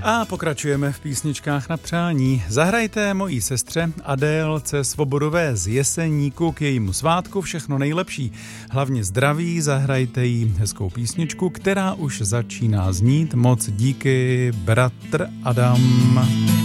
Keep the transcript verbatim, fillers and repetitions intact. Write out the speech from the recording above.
A pokračujeme v písničkách na přání. Zahrajte mojí sestře Adélce Svobodové z Jeseníku k jejímu svátku všechno nejlepší. Hlavně zdraví, zahrajte jí hezkou písničku, která už začíná znít. Moc díky, bratr Adam.